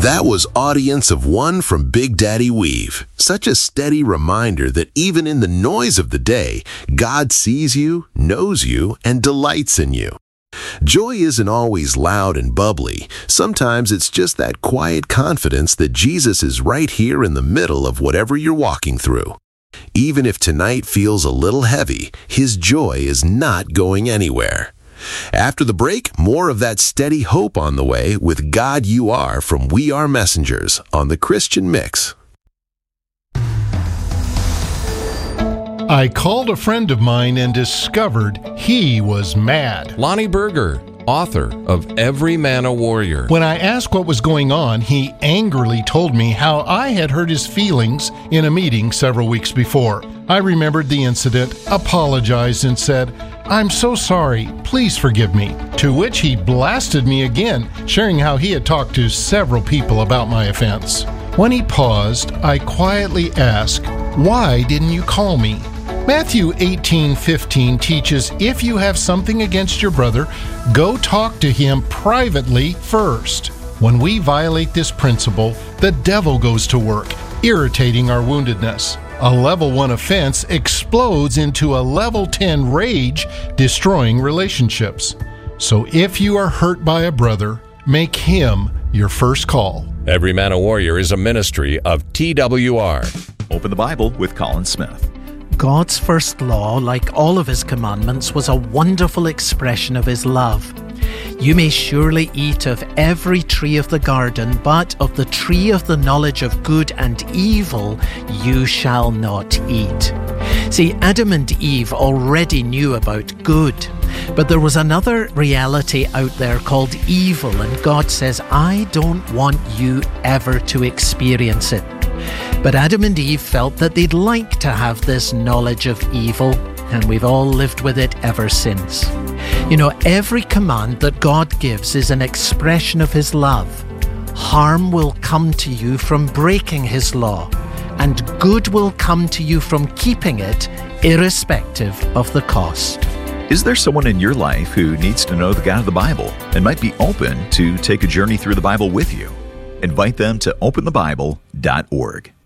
That was Audience of One from Big Daddy Weave. Such a steady reminder that even in the noise of the day, God sees you, knows you, and delights in you. Joy isn't always loud and bubbly. Sometimes it's just that quiet confidence that Jesus is right here in the middle of whatever you're walking through. Even if tonight feels a little heavy, His joy is not going anywhere. After the break, more of that steady hope on the way with God You Are from We Are Messengers on the Christian Mix. I called a friend of mine and discovered he was mad. Lonnie Berger, author of Every Man a Warrior. When I asked what was going on, he angrily told me how I had hurt his feelings in a meeting several weeks before. I remembered the incident, apologized, and said, "I'm so sorry, please forgive me." To which he blasted me again, sharing how he had talked to several people about my offense. When he paused, I quietly asked, "Why didn't you call me?" Matthew 18:15 teaches if you have something against your brother, go talk to him privately first. When we violate this principle, the devil goes to work, irritating our woundedness. A level 1 offense explodes into a level 10 rage, destroying relationships. So if you are hurt by a brother, make him your first call. Every Man a Warrior is a ministry of TWR. Open the Bible with Colin Smith. God's first law, like all of His commandments, was a wonderful expression of His love. You may surely eat of every tree of the garden, but of the tree of the knowledge of good and evil you shall not eat. See, Adam and Eve already knew about good, but there was another reality out there called evil, and God says, I don't want you ever to experience it. But Adam and Eve felt that they'd like to have this knowledge of evil, and we've all lived with it ever since. You know, every command that God gives is an expression of His love. Harm will come to you from breaking His law, and good will come to you from keeping it, irrespective of the cost. Is there someone in your life who needs to know the God of the Bible and might be open to take a journey through the Bible with you? Invite them to openthebible.org.